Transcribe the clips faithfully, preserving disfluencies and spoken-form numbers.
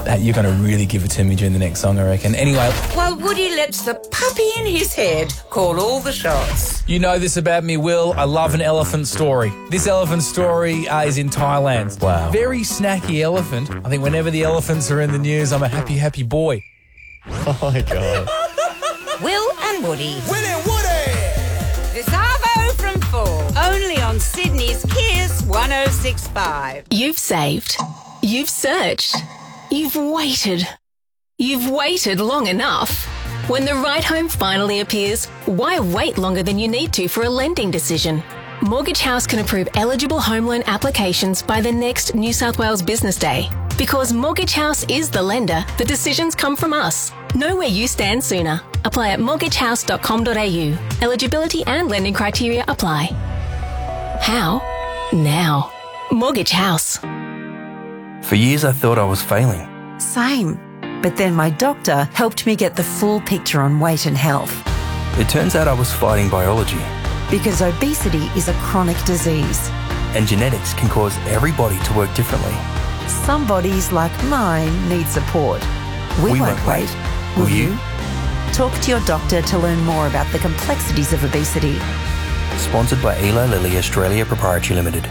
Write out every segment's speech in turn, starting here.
That you're going to really give it to me during the next song, I reckon. Anyway. While Woody lets the puppy in his head call all the shots. You know this about me, Will. I love an elephant story. This elephant story uh, is in Thailand. Wow. Very snacky elephant. I think whenever the elephants are in the news, I'm a happy, happy boy. Oh, my God. Will and Woody. Will and Woody! It's Arvo from four. Only on Sydney's Kiss one oh six point five. You've saved. You've searched. You've waited. You've waited long enough. When the right home finally appears, why wait longer than you need to for a lending decision? Mortgage House can approve eligible home loan applications by the next New South Wales Business Day. Because Mortgage House is the lender, the decisions come from us. Know where you stand sooner. Apply at mortgage house dot com dot a u. Eligibility and lending criteria apply. How? Now. Mortgage House. For years I thought I was failing. Same. But then my doctor helped me get the full picture on weight and health. It turns out I was fighting biology. Because obesity is a chronic disease. And genetics can cause everybody to work differently. Some bodies, like mine, need support. We, We won't won't wait. wait. Will Will you? you? Talk to your doctor to learn more about the complexities of obesity. Sponsored by Eli Lilly Australia Proprietary Limited.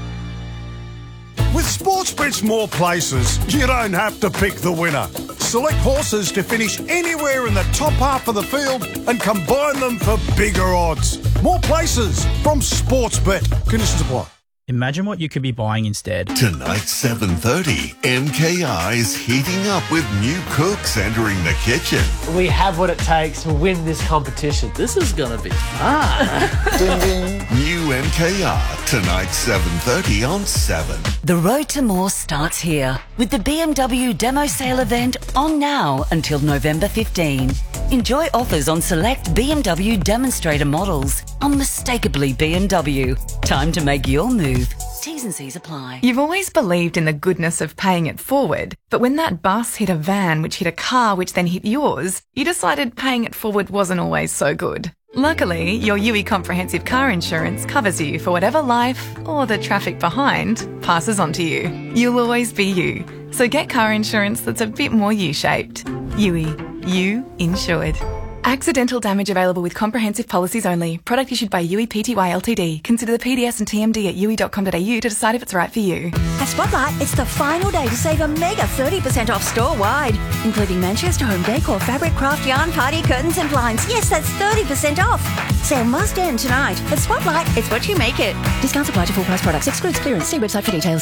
With Sportsbet's more places, you don't have to pick the winner. Select horses to finish anywhere in the top half of the field and combine them for bigger odds. More places from Sportsbet. Conditions apply. Imagine what you could be buying instead. Tonight, seven thirty, M K I is heating up with new cooks entering the kitchen. We have what it takes to win this competition. This is going to be fun. Ding, ding. New M K R, tonight, seven thirty on seven. The road to more starts here with the B M W demo sale event on now until November fifteenth. Enjoy offers on select B M W demonstrator models. Unmistakably B M W. Time to make your move. T's and C's apply. You've always believed in the goodness of paying it forward, but when that bus hit a van which hit a car which then hit yours, you decided paying it forward wasn't always so good. Luckily, your U I Comprehensive Car Insurance covers you for whatever life, or the traffic behind, passes on to you. You'll always be you. So get car insurance that's a bit more U-shaped. U I. You insured. Accidental damage available with comprehensive policies only. Product issued by U I Pty Ltd. Consider the P D S and T M D at u i dot com dot a u to decide if it's right for you. At Spotlight, it's the final day to save a mega thirty percent off store-wide, including Manchester home decor, fabric, craft, yarn, party, curtains and blinds. Yes, that's thirty percent off. Sale must end tonight. At Spotlight, it's what you make it. Discounts apply to full price products. Excludes clearance. See website for details.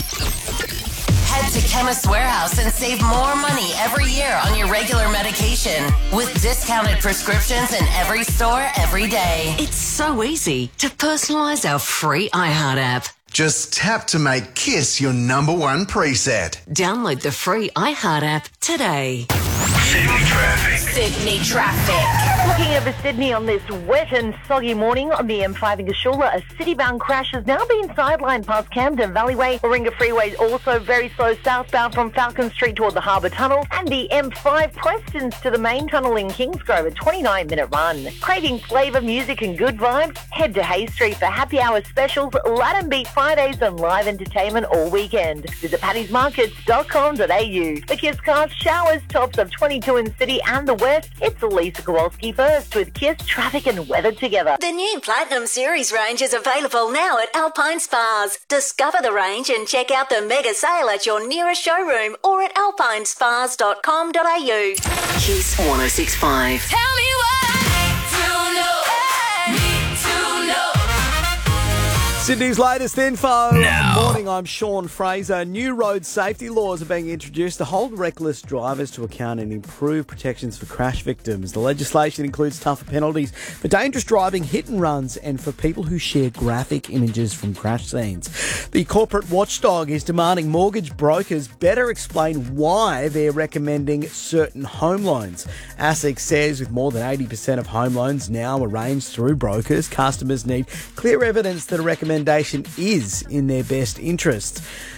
Head to Chemist Warehouse and save more money every year on your regular medication with discounted prescriptions in every store every day. It's so easy to personalise our free iHeart app. Just tap to make Kiss your number one preset. Download the free iHeart app today. Sydney traffic. Sydney traffic. Looking over Sydney on this wet and soggy morning on the M five in Gashula, a city-bound crash has now been sidelined past Camden Valleyway. Warringah Freeway is also very slow southbound from Falcon Street toward the Harbour Tunnel, and the M five Prestons to the main tunnel in Kingsgrove, a twenty-nine minute run. Craving flavour, music and good vibes? Head to Hay Street for happy hour specials, Lad and Beat Fridays and live entertainment all weekend. Visit paddy's markets dot com dot a u. The Kiss Cast showers tops of twenty-two in the city and the west. It's Lisa Kowalski first with Kiss traffic and weather together. The new Platinum Series range is available now at Alpine Spas. Discover the range and check out the mega sale at your nearest showroom or at alpine spas dot com dot a u. Kiss one oh six point five. Tell me what I need to know. Need to know. Sydney's latest info. Now. Morning, I'm Sean Fraser. New road safety laws are being introduced to hold reckless drivers to account and improve protections for crash victims. The legislation includes tougher penalties for dangerous driving, hit and runs, and for people who share graphic images from crash scenes. The corporate watchdog is demanding mortgage brokers better explain why they're recommending certain home loans. ASIC says with more than eighty percent of home loans now arranged through brokers, customers need clear evidence that a recommendation is in their best interests.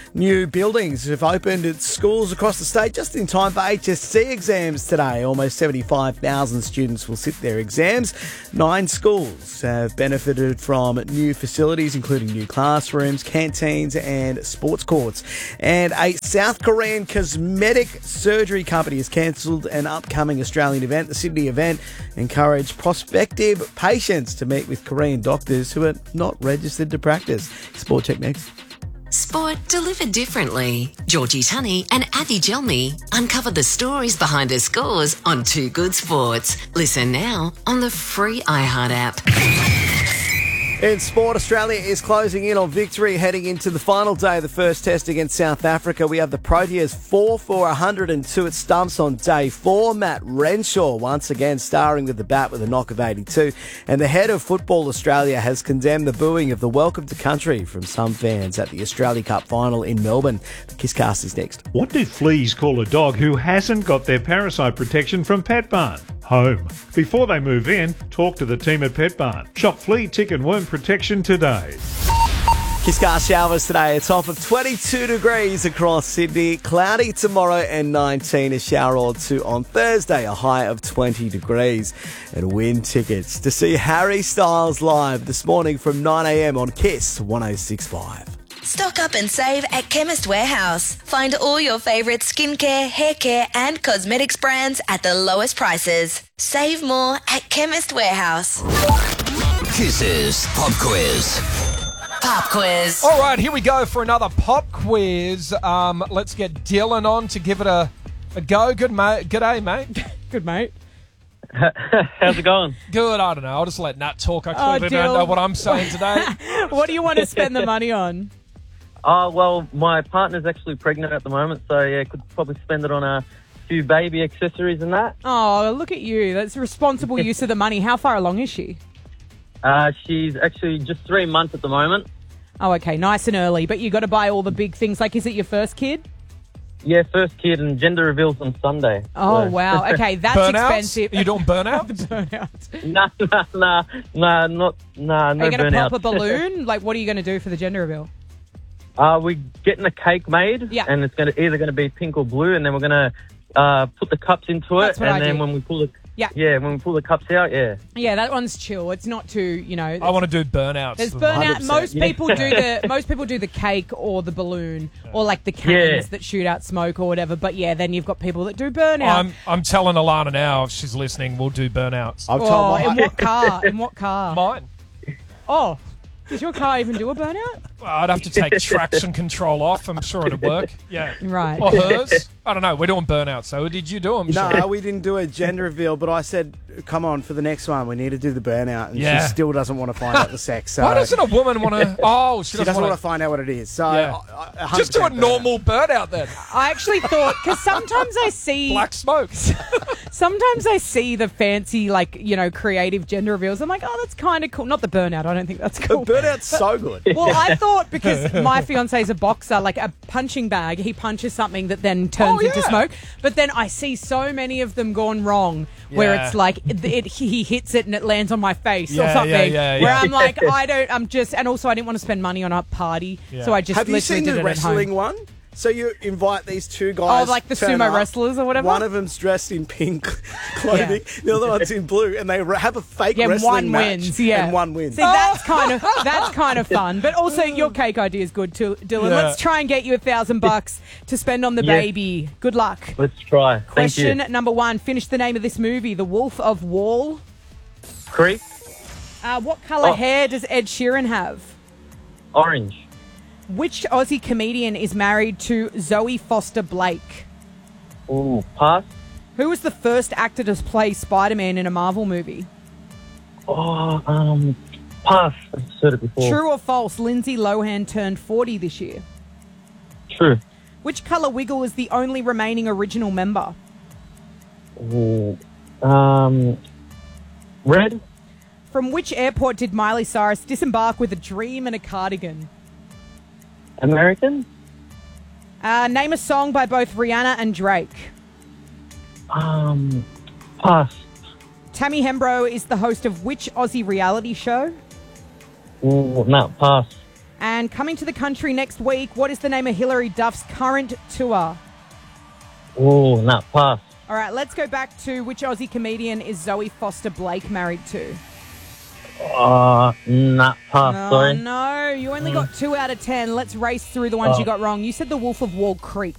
New buildings have opened at schools across the state just in time for H S C exams today. Almost seventy-five thousand students will sit their exams. Nine schools have benefited from new facilities, including new classrooms, canteens and sports courts. And a South Korean cosmetic surgery company has cancelled an upcoming Australian event. The Sydney event encouraged prospective patients to meet with Korean doctors who are not registered to practice. Sport Check next. Sport delivered differently. Georgie Tunney and Addy Gelmy uncover the stories behind the scores on Two Good Sports. Listen now on the free iHeart app. In sport, Australia is closing in on victory heading into the final day of the first test against South Africa. We have the Proteas four for one hundred two at stumps on day four. Matt Renshaw once again starring with the bat with a knock of eighty-two. And the head of Football Australia has condemned the booing of the welcome to country from some fans at the Australia Cup final in Melbourne. The Kisscast is next. What do fleas call a dog who hasn't got their parasite protection from Pet Barn? Home. Before they move in, talk to the team at Pet Barn. Shop flea, tick and worm protection today. Kisscast showers today. It's off of twenty-two degrees across Sydney. Cloudy tomorrow and nineteen. A shower or two on Thursday. A high of twenty degrees. And win tickets to see Harry Styles live this morning from nine a.m. on Kiss one oh six point five. Stock up and save at Chemist Warehouse. Find all your favourite skincare, hair care and cosmetics brands at the lowest prices. Save more at Chemist Warehouse. Kisses Pop Quiz. Pop quiz. All right, here we go for another pop quiz. Um, let's get Dylan on to give it a, a go. Good mate. G'day, mate. Good mate. How's it going? Good. I don't know. I'll just let Nat talk. I Oh, clearly don't Dill. know what I'm saying today. What do you want to spend the money on? Oh, well, my partner's actually pregnant at the moment, so yeah, could probably spend it on a few baby accessories and that. Oh, look at you. That's responsible use of the money. How far along is she? Uh, she's actually just three months at the moment. Oh, okay. Nice and early. But you got to buy all the big things. Like, is it your first kid? Yeah, first kid and gender reveals on Sunday. Oh, so. wow. Okay, that's Burnouts? expensive. Are you doing burnout? Burnout. Nah, nah, nah, nah, not, nah, no Are you going to burnout. pop a balloon? Like, what are you going to do for the gender reveal? Uh, we're getting a cake made, Yeah. and it's going to either going to be pink or blue, and then we're going to uh, put the cups into it, That's what and I then do. when we pull the Yeah. yeah, when we pull the cups out, yeah. Yeah, that one's chill. It's not too, you know. I want to do burnouts. There's one hundred burnout. percent. Most Yeah. people do the most people do the cake or the balloon or like the cans Yeah. that shoot out smoke or whatever. But yeah, then you've got people that do burnout. I'm, I'm telling Alana now, if she's listening, we'll do burnouts. I've oh, told my in what car? In what car? Mine. Oh, does your car even do a burnout? Well, I'd have to take traction control off. I'm sure it'd work. Yeah. Right. Or hers. I don't know. We're doing burnouts. So did you do them? No, we didn't do a gender reveal, but I said, come on, for the next one, we need to do the burnout. And Yeah. she still doesn't want to find out the sex. So Why doesn't a woman want to? Oh, she, she doesn't want to find out what it is. So Yeah. I- I- Just do a one hundred percent normal burnout then. I actually thought because sometimes I see Black smoke. sometimes I see the fancy like you know creative gender reveals. I'm like, oh, that's kind of cool. Not the burnout. I don't think that's cool. The burnout's so good. Well, I thought because my fiance is a boxer, like a punching bag, he punches something that then turns Oh, into yeah. smoke. But then I see so many of them gone wrong, where Yeah. it's like it, it, he hits it and it lands on my face Yeah, or yeah, something. yeah, Where yeah. I'm like, I don't. I'm just, and also I didn't want to spend money on a party, Yeah. so I just Have you literally seen did the it at home. wrestling one? So you invite these two guys. Oh, like the turn sumo up. wrestlers or whatever? One of them's dressed in pink clothing. The other one's in blue, and they re- have a fake Yeah, wrestling one match. wins. Yeah, and one wins. See, that's kind of that's kind of fun. But also, your cake idea is good too, Dylan. Yeah. Let's try and get you a thousand bucks to spend on the Yeah. baby. Good luck. Let's try. Thank Question you. number one. Finish the name of this movie. The Wolf of Wall. Creep, Uh, what colour Oh. hair does Ed Sheeran have? orange. Which Aussie comedian is married to Zoe Foster Blake? Ooh, pass. Who was the first actor to play Spider-Man in a Marvel movie? Oh, um, pass. I've said it before. True or false? Lindsay Lohan turned forty this year. True. Which colour wiggle is the only remaining original member? Ooh, um, red. From which airport did Miley Cyrus disembark with a dream and a cardigan? American. Uh, name a song by both Rihanna and Drake. Um, pass. Tammy Hembrow is the host of which Aussie reality show? Ooh, no, pass. And coming to the country next week, what is the name of Hilary Duff's current tour? Oh, nah, pass. All right, let's go back to which Aussie comedian is Zoe Foster Blake married to? Uh, nah, pass, Oh, sorry. no. You only got two out of ten. Let's race through the ones Oh. you got wrong. You said the Wolf of Wall Creek.